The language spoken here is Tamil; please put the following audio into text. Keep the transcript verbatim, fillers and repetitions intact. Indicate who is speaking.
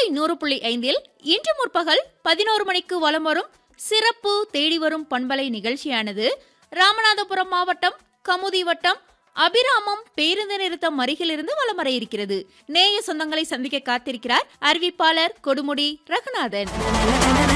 Speaker 1: நூறு புள்ளி ஐந்தில் இன்று முற்பகல் பதினோரு மணிக்கு வலம் வரும் சிறப்பு தேடி வரும் பண்பலை நிகழ்ச்சியானது ராமநாதபுரம் மாவட்டம் கமுதி வட்டம் அபிராமம் பேருந்து நிறுத்தம் அருகிலிருந்து வலம் வர இருக்கிறது. நேய சொந்தங்களை சந்திக்க காத்திருக்கிறார் அறிவிப்பாளர் கொடுமுடி ரகுநாதன்.